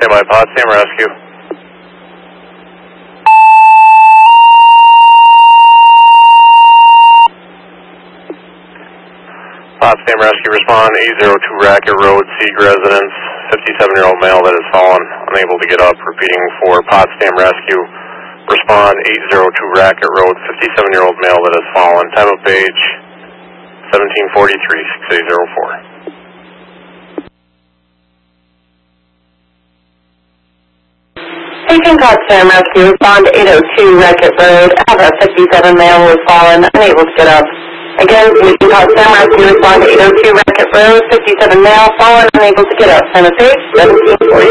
Stand by, Potsdam Rescue. Potsdam Rescue, respond 802 Racket Road, Sieg residence, 57-year-old male that has fallen, unable to get up. Repeating for Potsdam Rescue, respond 802 Racket Road, 57-year-old male that has fallen. Time of page 1743, 6804. Taking Potsdam Rescue, respond 802 Racket Road. I have a 57 male who has fallen, unable to get up. Again, taking Potsdam Rescue, respond 802 Racket Road, 57 male, fallen, unable to get up. Time of page 1743.